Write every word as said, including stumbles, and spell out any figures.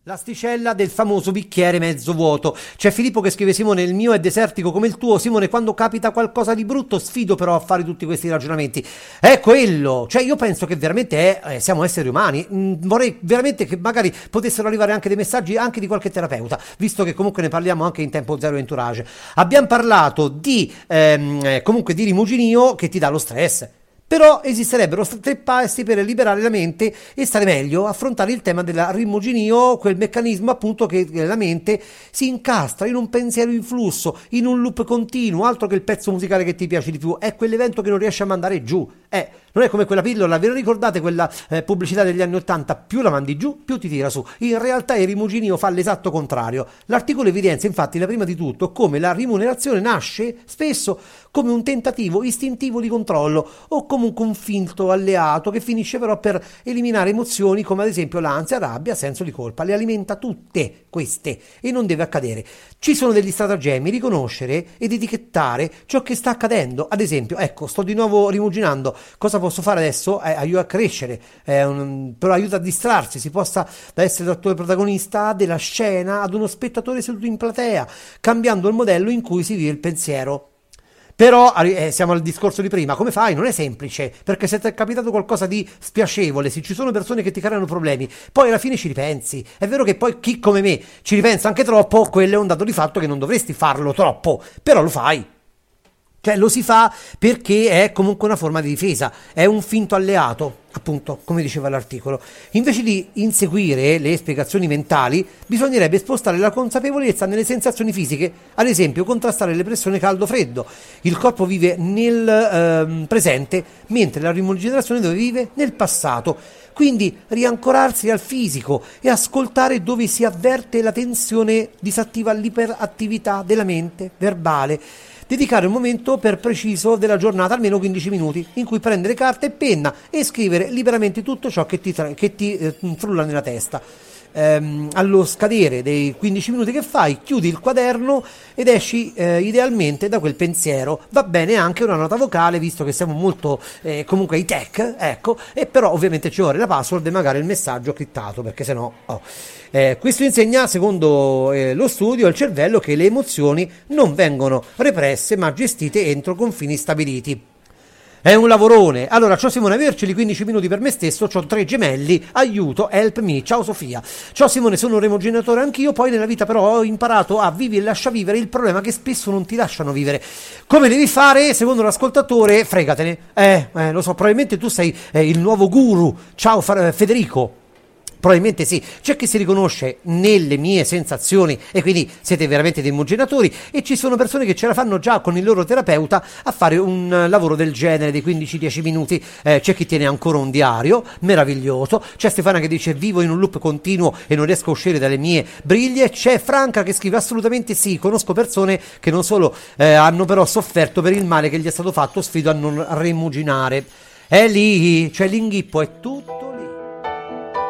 L'asticella del famoso bicchiere mezzo vuoto. C'è Filippo che scrive: Simone, il mio è desertico come il tuo. Simone, quando capita qualcosa di brutto sfido però a fare tutti questi ragionamenti. È quello, cioè io penso che veramente è, eh, siamo esseri umani. Mm, vorrei veramente che magari potessero arrivare anche dei messaggi anche di qualche terapeuta, visto che comunque ne parliamo anche in tempo zero entourage. Abbiamo parlato di ehm, comunque di rimuginio che ti dà lo stress. Però esisterebbero tre passi per liberare la mente e stare meglio, affrontare il tema della rimuginio, quel meccanismo appunto che la mente si incastra in un pensiero in flusso, in un loop continuo, altro che il pezzo musicale che ti piace di più, è quell'evento che non riesce a mandare giù. Eh, non è come quella pillola, ve lo ricordate quella eh, pubblicità degli anni ottanta? Più la mandi giù, più ti tira su. In realtà il rimuginio fa l'esatto contrario. L'articolo evidenzia infatti, la prima di tutto, come la rimunerazione nasce spesso come un tentativo istintivo di controllo o comunque un finto alleato che finisce però per eliminare emozioni come ad esempio l'ansia, rabbia, senso di colpa. Le alimenta tutte queste e non deve accadere. Ci sono degli stratagemmi: riconoscere ed etichettare ciò che sta accadendo. Ad esempio, ecco, sto di nuovo rimuginando, cosa posso fare adesso? Eh, aiuta a crescere, eh, un, però aiuta a distrarsi, si possa da essere l'attore protagonista della scena ad uno spettatore seduto in platea, cambiando il modello in cui si vive il pensiero. Però eh, siamo al discorso di prima, come fai? Non è semplice, perché se ti è capitato qualcosa di spiacevole, se ci sono persone che ti creano problemi, poi alla fine ci ripensi. È vero che poi chi come me ci ripensa anche troppo, quello è un dato di fatto che non dovresti farlo troppo, però lo fai. Cioè lo si fa perché è comunque una forma di difesa, è un finto alleato, appunto, come diceva l'articolo. Invece di inseguire le spiegazioni mentali, bisognerebbe spostare la consapevolezza nelle sensazioni fisiche, ad esempio contrastare le pressioni caldo-freddo. Il corpo vive nel ehm, presente, mentre la rigenerazione dove vive? Nel passato. Quindi riancorarsi al fisico e ascoltare dove si avverte la tensione disattiva l'iperattività della mente verbale. Dedicare un momento per preciso della giornata, almeno quindici minuti, in cui prendere carta e penna e scrivere liberamente tutto ciò che ti, tra- che ti eh, frulla nella testa. Ehm, allo scadere dei quindici minuti che fai, chiudi il quaderno ed esci eh, idealmente da quel pensiero. Va bene anche una nota vocale, visto che siamo molto eh, comunque ai tech, ecco, e però ovviamente ci vuole la password e magari il messaggio criptato, perché sennò oh. Eh, questo insegna, secondo eh, lo studio, al cervello che le emozioni non vengono represse ma gestite entro confini stabiliti. È un lavorone. Allora, ciao Simone, averceli quindici minuti per me stesso, c'ho tre gemelli, aiuto, help me, ciao Sofia. Ciao Simone, sono un rimuginatore anch'io, poi nella vita però ho imparato a vivere e lascia vivere, il problema è che spesso non ti lasciano vivere. Come devi fare? Secondo l'ascoltatore, fregatene. Eh, eh lo so, probabilmente tu sei eh, il nuovo guru. Ciao Federico. Probabilmente sì, c'è chi si riconosce nelle mie sensazioni e quindi siete veramente dei imuginatori, e ci sono persone che ce la fanno già con il loro terapeuta a fare un lavoro del genere dei quindici dieci minuti. Eh, c'è chi tiene ancora un diario meraviglioso, c'è Stefania che dice vivo in un loop continuo e non riesco a uscire dalle mie briglie, c'è Franca che scrive assolutamente sì, conosco persone che non solo eh, hanno però sofferto per il male che gli è stato fatto, sfido a non rimuginare. È lì, cioè l'inghippo è tutto.